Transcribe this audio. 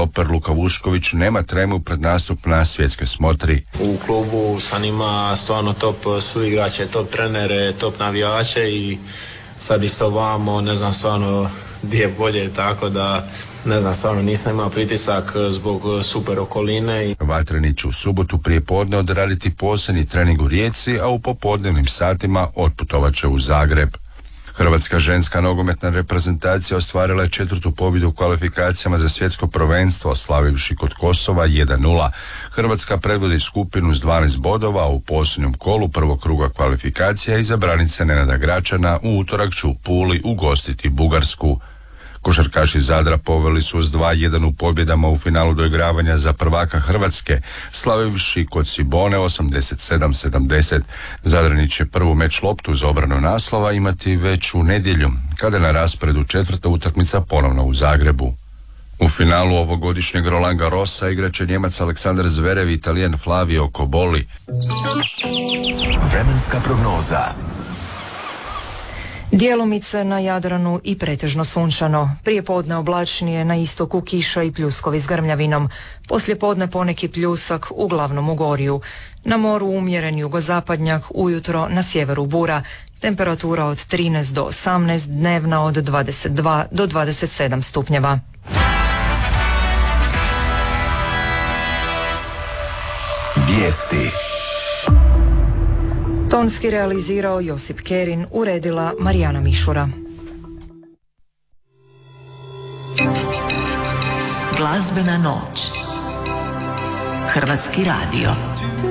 stoper Luka Vušković nema tremu pred nastup na svjetskoj smotri. U klubu sam ima stvarno top suigrače, top trenere, top navijače i sad isto vamo, ne znam stvarno gdje je bolje, tako da ne znam, stvarno nisam imao pritisak zbog super okoline. Vatreni će u subotu prije podne odraditi posljednji trening u Rijeci, a u popodnevnim satima otputovat će u Zagreb. Hrvatska ženska nogometna reprezentacija ostvarila je 4. pobjedu u kvalifikacijama za svjetsko prvenstvo, oslavivši kod Kosova 1:0. Hrvatska predvodi skupinu s 12 bodova, a u posljednjem kolu prvog kruga kvalifikacija izabranica Nenada Gračana u utorak će u Puli ugostiti Bugarsku. Košarkaši Zadra poveli su s 2:1 u pobjedama u finalu doigravanja za prvaka Hrvatske, slavivši kod Cibone 87-70. Zadrani će prvu meč loptu za obranu naslova imati već u nedjelju, kada je na rasporedu 4. utakmica ponovno u Zagrebu. U finalu ovogodišnjeg Roland Garrosa igraće Njemac Aleksandar Zverev i Italijan Flavio Cobolli. Vremenska prognoza. Djelomice na Jadranu i pretežno sunčano. Prije podne oblačnije, na istoku kiša i pljuskovi s grmljavinom. Poslije podne poneki pljusak, uglavnom u Gorju. Na moru umjeren jugozapadnjak, ujutro na sjeveru bura. Temperatura od 13 do 18, dnevna od 22 do 27 stupnjeva. Vijesti. Tonski realizirao Josip Kerin, uredila Marijana Mišura. Glazbena noć. Hrvatski radio.